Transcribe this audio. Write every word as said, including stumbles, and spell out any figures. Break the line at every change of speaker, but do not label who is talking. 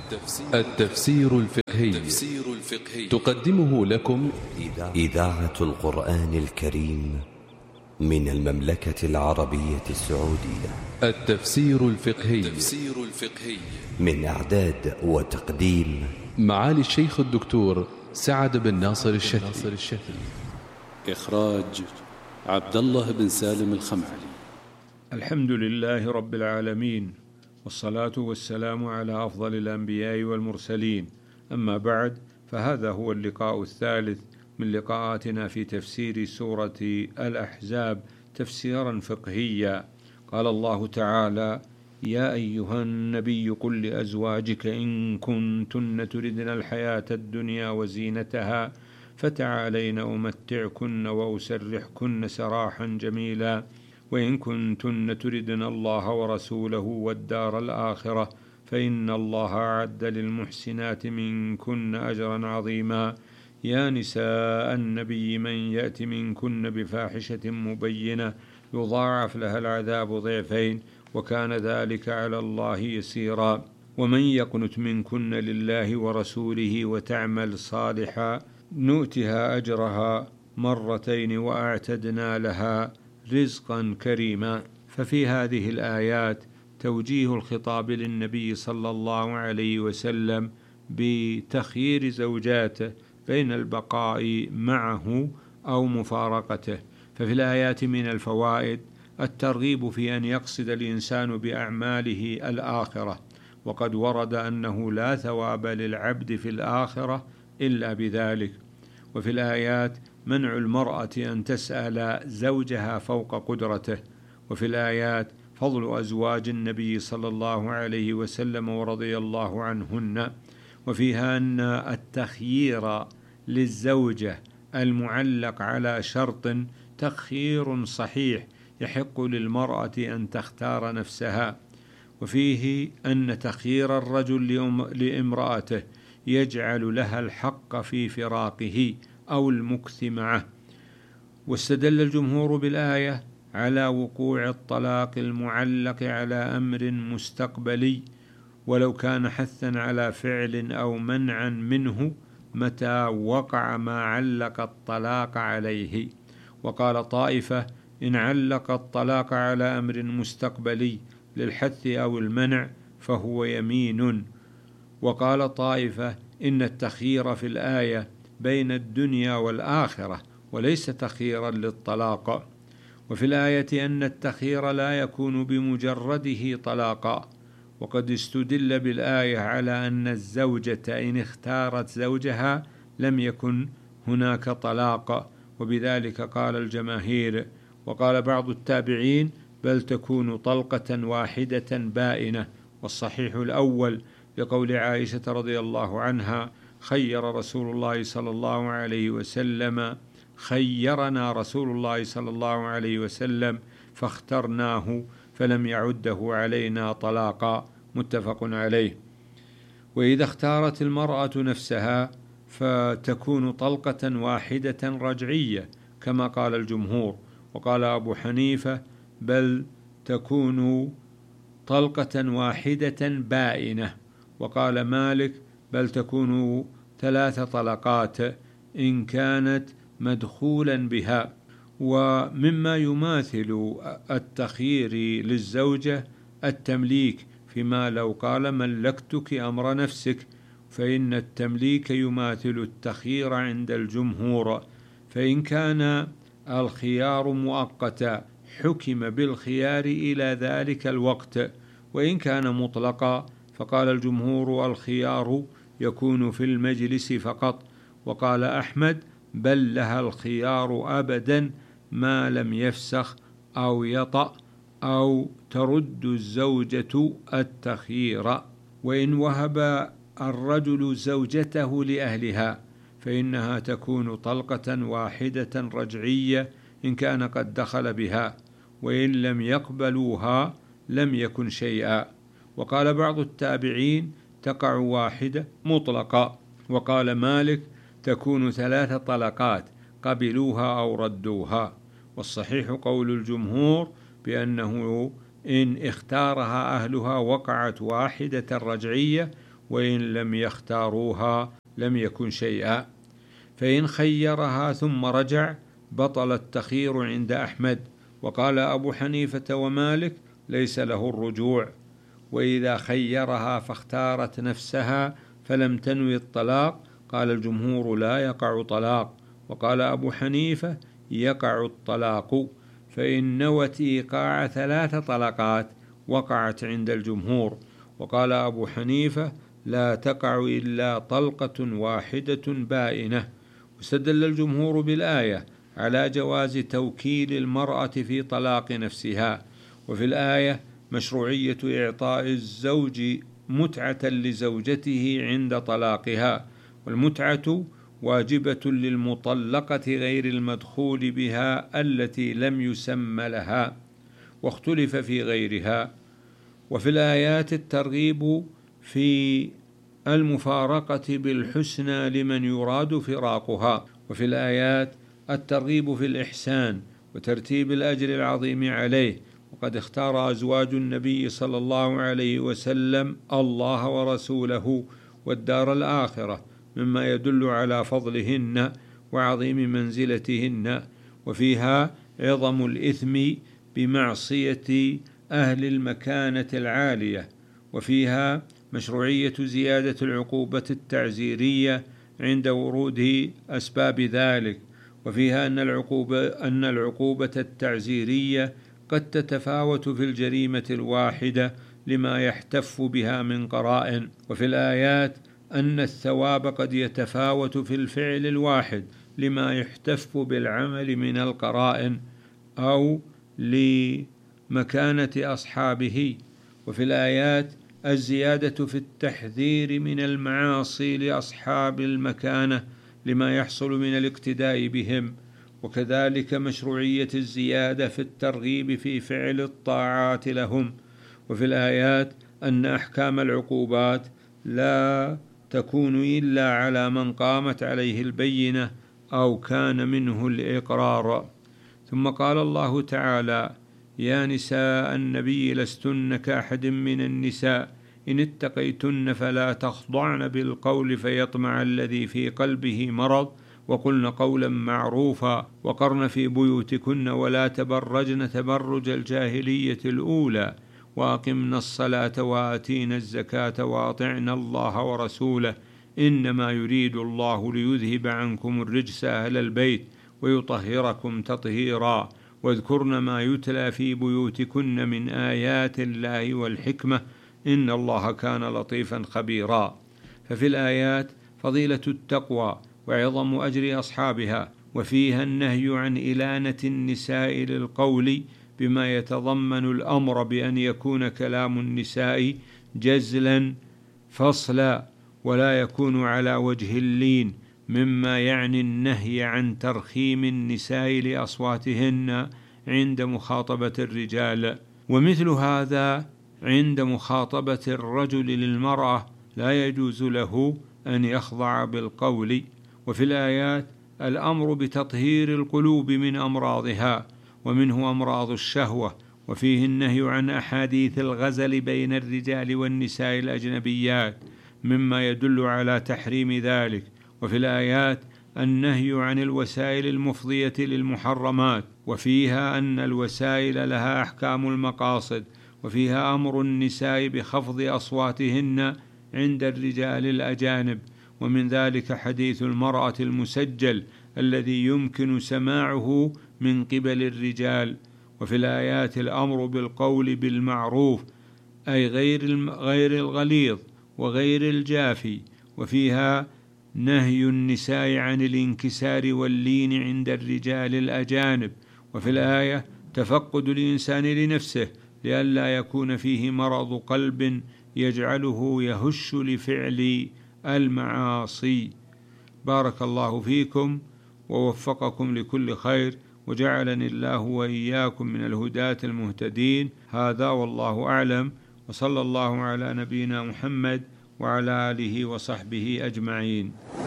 التفسير الفقهي تقدمه لكم
إذاعة القرآن الكريم من المملكة العربية السعودية.
التفسير الفقهي
من إعداد وتقديم
معالي الشيخ الدكتور سعد بن ناصر الشتري.
إخراج عبد الله بن سالم الخمعلي.
الحمد لله رب العالمين، والصلاة والسلام على أفضل الأنبياء والمرسلين. أما بعد، فهذا هو اللقاء الثالث من لقاءاتنا في تفسير سورة الأحزاب تفسيرا فقهيا. قال الله تعالى: يا أيها النبي قل لأزواجك إن كنتن تردن الحياة الدنيا وزينتها فتعالين أمتعكن وأسرحكن سراحا جميلا، وإن كنتن تردن الله ورسوله والدار الآخرة فإن الله أعد للمحسنات منكن أجرا عظيما. يا نساء النبي من يأت منكن بفاحشة مبينة يضاعف لها العذاب ضعفين وكان ذلك على الله يسيرا. ومن يقنت منكن لله ورسوله وتعمل صالحا نؤتها أجرها مرتين وأعتدنا لها رزقا كريما. ففي هذه الآيات توجيه الخطاب للنبي صلى الله عليه وسلم بتخيير زوجاته بين البقاء معه أو مفارقته. ففي الآيات من الفوائد الترغيب في أن يقصد الإنسان بأعماله الآخرة، وقد ورد أنه لا ثواب للعبد في الآخرة إلا بذلك. وفي الآيات منع المرأة أن تسأل زوجها فوق قدرته. وفي الآيات فضل أزواج النبي صلى الله عليه وسلم ورضي الله عنهن. وفيها أن التخيير للزوجة المعلق على شرط تخيير صحيح يحق للمرأة أن تختار نفسها. وفيه أن تخيير الرجل لامرأته يجعل لها الحق في فراقه أو المكث معه. واستدل الجمهور بالآية على وقوع الطلاق المعلق على أمر مستقبلي ولو كان حثا على فعل أو منعا منه متى وقع ما علق الطلاق عليه. وقال طائفة: إن علق الطلاق على أمر مستقبلي للحث أو المنع فهو يمين. وقال طائفة: إن التخيير في الآية بين الدنيا والآخرة وليس تخييرا للطلاق. وفي الآية أن التخيير لا يكون بمجرده طلاقا. وقد استدل بالآية على أن الزوجة إن اختارت زوجها لم يكن هناك طلاق، وبذلك قال الجماهير. وقال بعض التابعين: بل تكون طلقة واحدة بائنة. والصحيح الأول لقول عائشة رضي الله عنها: خير رسول الله صلى الله عليه وسلم خيرنا رسول الله صلى الله عليه وسلم فاخترناه فلم يعده علينا طلاقا. متفق عليه. وإذا اختارت المرأة نفسها فتكون طلقة واحدة رجعية كما قال الجمهور. وقال أبو حنيفة: بل تكون طلقة واحدة بائنة. وقال مالك: بل تكون ثلاث طلقات إن كانت مدخولا بها. ومما يماثل التخيير للزوجة التمليك، فيما لو قال: ملكتك أمر نفسك، فإن التمليك يماثل التخيير عند الجمهور. فإن كان الخيار مؤقتا حكم بالخيار إلى ذلك الوقت، وإن كان مطلقا فقال الجمهور: الخيار يكون في المجلس فقط. وقال أحمد: بل لها الخيار أبدا ما لم يفسخ أو يطأ أو ترد الزوجة التخيير. وإن وهب الرجل زوجته لأهلها فإنها تكون طلقة واحدة رجعية إن كان قد دخل بها، وإن لم يقبلوها لم يكن شيئا. وقال بعض التابعين: تقع واحدة مطلقة. وقال مالك: تكون ثلاث طلقات قبلوها أو ردوها. والصحيح قول الجمهور بأنه إن اختارها أهلها وقعت واحدة رجعية، وإن لم يختاروها لم يكن شيئا. فإن خيرها ثم رجع بطل التخيير عند أحمد، وقال أبو حنيفة ومالك ليس له الرجوع. وإذا خيرها فاختارت نفسها فلم تنوي الطلاق قال الجمهور لا يقع طلاق، وقال أبو حنيفة يقع الطلاق، فإن نوت إيقاع ثلاث طلقات وقعت عند الجمهور. وقال أبو حنيفة لا تقع إلا طلقة واحدة بائنة. واستدل الجمهور بالآية على جواز توكيل المرأة في طلاق نفسها، وفي الآية مشروعية إعطاء الزوج متعة لزوجته عند طلاقها، والمتعة واجبة للمطلقة غير المدخول بها التي لم يسم لها، واختلف في غيرها. وفي الآيات الترغيب في المفارقة بالحسنى لمن يراد فراقها، وفي الآيات الترغيب في الإحسان وترتيب الأجر العظيم عليه. وقد اختار أزواج النبي صلى الله عليه وسلم الله ورسوله والدار الآخرة مما يدل على فضلهن وعظيم منزلتهن، وفيها عظم الإثم بمعصية أهل المكانة العالية، وفيها مشروعية زيادة العقوبة التعزيرية عند ورود أسباب ذلك، وفيها أن العقوبة, أن العقوبة التعزيرية قد تتفاوت في الجريمة الواحدة لما يحتف بها من قرائن. وفي الآيات أن الثواب قد يتفاوت في الفعل الواحد لما يحتف بالعمل من القرائن أو لمكانة أصحابه. وفي الآيات الزيادة في التحذير من المعاصي لأصحاب المكانة لما يحصل من الاقتداء بهم، وكذلك مشروعية الزيادة في الترغيب في فعل الطاعات لهم. وفي الآيات أن أحكام العقوبات لا تكون إلا على من قامت عليه البينة أو كان منه الإقرار. ثم قال الله تعالى: يا نساء النبي لستن كأحد من النساء إن اتقيتن فلا تخضعن بالقول فيطمع الذي في قلبه مرض وقلن قولا معروفا وقرن في بيوتكن ولا تبرجن تبرج الجاهلية الأولى وأقمنا الصلاة وآتينا الزكاة وأطعنا الله ورسوله إنما يريد الله ليذهب عنكم الرجس أهل البيت ويطهركم تطهيرا واذكرن ما يتلى في بيوتكن من آيات الله والحكمة إن الله كان لطيفا خبيرا. ففي الآيات فضيلة التقوى وعظم أجر أصحابها، وفيها النهي عن إلانة النساء للقول بما يتضمن الأمر بأن يكون كلام النساء جزلا فصلا ولا يكون على وجه اللين، مما يعني النهي عن ترخيم النساء لأصواتهن عند مخاطبة الرجال. ومثل هذا عند مخاطبة الرجل للمرأة لا يجوز له أن يخضع بالقول. وفي الآيات الأمر بتطهير القلوب من أمراضها، ومنه أمراض الشهوة، وفيه النهي عن أحاديث الغزل بين الرجال والنساء الأجنبيات مما يدل على تحريم ذلك. وفي الآيات النهي عن الوسائل المفضية للمحرمات، وفيها أن الوسائل لها أحكام المقاصد، وفيها أمر النساء بخفض أصواتهن عند الرجال الأجانب، ومن ذلك حديث المرأة المسجل الذي يمكن سماعه من قبل الرجال. وفي الآيات الأمر بالقول بالمعروف أي غير غير الغليظ وغير الجافي، وفيها نهي النساء عن الانكسار واللين عند الرجال الأجانب. وفي الآية تفقد الإنسان لنفسه لئلا يكون فيه مرض قلب يجعله يهش لفعل المعاصي. بارك الله فيكم ووفقكم لكل خير، وجعلني الله وإياكم من الهداة المهتدين. هذا والله أعلم، وصلى الله على نبينا محمد وعلى آله وصحبه أجمعين.